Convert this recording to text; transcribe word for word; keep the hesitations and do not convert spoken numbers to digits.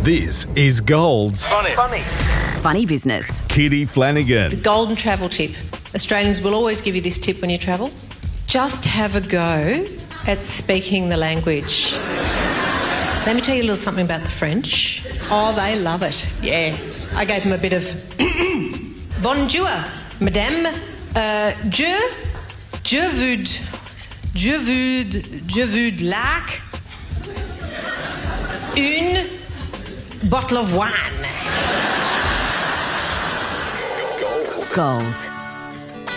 This is Gold's Funny. Funny. Funny business. Kitty Flanagan. Golden travel tip. Australians will always give you this tip when you travel. Just have a go at speaking the language. Let me tell you a little something about the French. Oh, they love it. Yeah. I gave them a bit of bonjour, madame. Uh, je, je veux, je veux, je veux like une bottle of wine. Gold.